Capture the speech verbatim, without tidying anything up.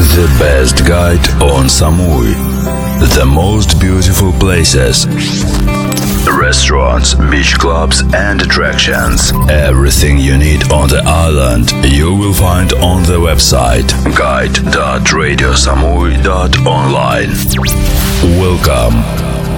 The best guide on Samui. The most beautiful places. Restaurants, beach clubs and attractions. Everything you need on the island you will find on the website guide dot radio samui dot online. Welcome.